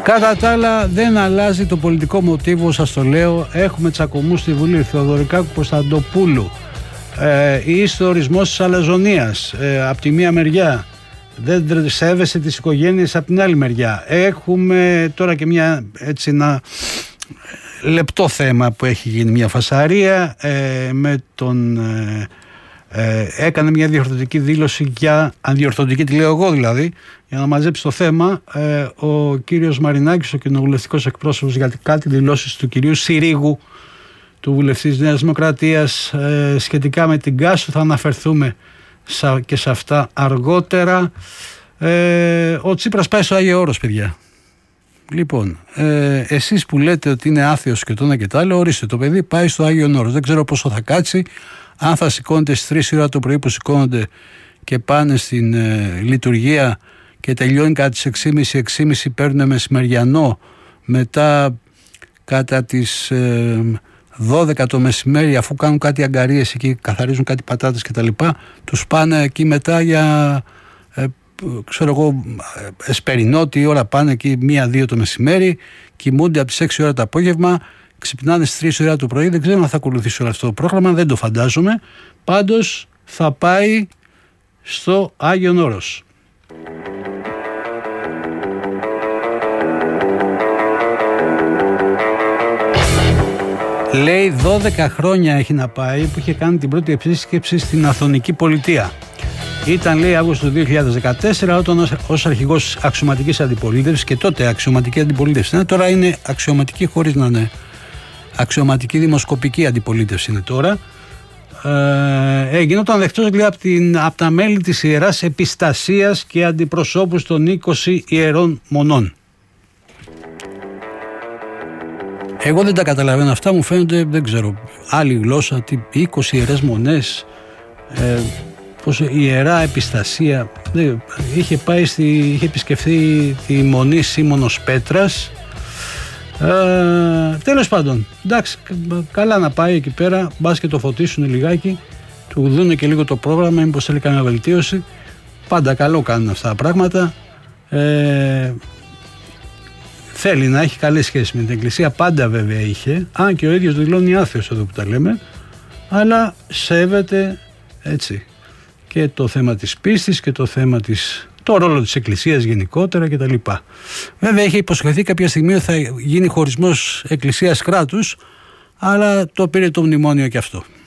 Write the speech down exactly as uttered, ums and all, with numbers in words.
Κατά τα άλλα δεν αλλάζει το πολιτικό μοτίβο, σας το λέω. Έχουμε τσακωμούς στη Βουλή, Θεοδωρικάκου Κωνσταντοπούλου, ε, ή στο ορισμό της αλαζονίας, ε, από τη μία μεριά. Δεν σέβεσαι τις οικογένειες από την άλλη μεριά. Έχουμε τώρα και μια έτσι ένα λεπτό θέμα που έχει γίνει μια φασαρία ε, με τον... Ε, ε, έκανε μια διορθωτική δήλωση για... Αντιορθωτική τη λέω εγώ δηλαδή, για να μαζέψει το θέμα ε, ο κύριος Μαρινάκης, ο κοινοβουλευτικός εκπρόσωπος, για κάτι δηλώσεις του κυρίου Συρίγου, του βουλευτή της Νέας Δημοκρατίας, ε, σχετικά με την Κάσου. Θα αναφερθούμε και σε αυτά αργότερα. ε, Ο Τσίπρας πάει στο Άγιο Όρος, παιδιά. Λοιπόν, ε, εσείς που λέτε ότι είναι άθεος και το ένα και το άλλο, ορίστε, το παιδί πάει στο Άγιο Όρος. Δεν ξέρω πόσο θα κάτσει, αν θα σηκώνεται στις τρεις η ώρα το πρωί που σηκώνονται και πάνε στην ε, λειτουργία και τελειώνει κατά τις έξι και μισή, έξι και μισή παίρνουν μεσημεριανό, μετά κατά τις ε, δώδεκα το μεσημέρι, αφού κάνουν κάτι αγκαρίες εκεί, καθαρίζουν κάτι πατάτες κτλ, τους πάνε εκεί μετά για ε, ξέρω εγώ εσπερινό, τι ώρα πάνε εκεί, μία δύο το μεσημέρι, κοιμούνται από τις έξι ώρα το απόγευμα, ξυπνάνε στις τρεις ώρα το πρωί. Δεν ξέρω αν θα ακολουθήσει όλο αυτό το πρόγραμμα, δεν το φαντάζομαι. Πάντως θα πάει στο Άγιον Όρος. Λέει δώδεκα χρόνια έχει να πάει που είχε κάνει την πρώτη επίσκεψη στην Αθωνική Πολιτεία. Ήταν, λέει, Αύγουστο του δύο χιλιάδες δεκατέσσερα, όταν ως αρχηγός αξιωματικής αντιπολίτευσης, και τότε αξιωματική αντιπολίτευση είναι, τώρα είναι αξιωματική χωρίς να είναι αξιωματική δημοσκοπική αντιπολίτευση είναι τώρα. Ε, γινόταν δεκτός, λέει, από, την, από τα μέλη της Ιεράς Επιστασίας και αντιπροσώπους των είκοσι ιερών μονών. Εγώ δεν τα καταλαβαίνω αυτά, μου φαίνονται, δεν ξέρω, άλλη γλώσσα, τι είκοσι ιερές μονές, ε, πως η Ιερά Επιστασία, δεν, είχε πάει στη, είχε επισκεφθεί τη Μονή Σίμωνος Πέτρας. Ε, τέλος πάντων, εντάξει, καλά να πάει εκεί πέρα, μπας και το φωτίσουν λιγάκι, του δούνε και λίγο το πρόγραμμα, μήπως θέλει καμία βελτίωση. Πάντα καλό κάνουν αυτά τα πράγματα. Ε, θέλει να έχει καλές σχέσεις με την Εκκλησία, πάντα βέβαια είχε, αν και ο ίδιος δηλώνει άθεος εδώ που τα λέμε, αλλά σέβεται έτσι και το θέμα της πίστης και το θέμα της, το ρόλο της Εκκλησίας γενικότερα κτλ. Βέβαια είχε υποσχεθεί κάποια στιγμή ότι θα γίνει χωρισμός Εκκλησίας κράτους, αλλά το πήρε το μνημόνιο και αυτό.